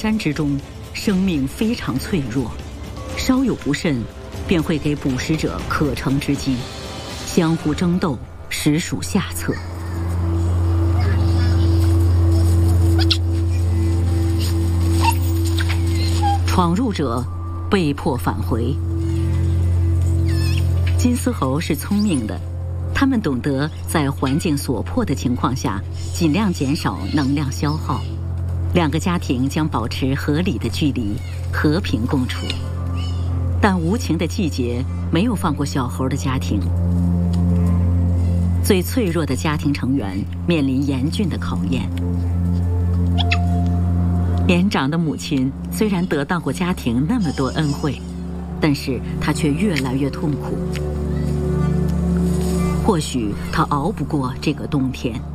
山之中，生命非常脆弱，稍有不慎，便会给捕食者可乘之机，相互争斗，实属下策。闯入者被迫返回。金丝猴是聪明的，它们懂得在环境所迫的情况下，尽量减少能量消耗。两个家庭将保持合理的距离，和平共处。但无情的季节没有放过小猴的家庭。最脆弱的家庭成员面临严峻的考验。年长的母亲虽然得到过家庭那么多恩惠，但是她却越来越痛苦。或许她熬不过这个冬天。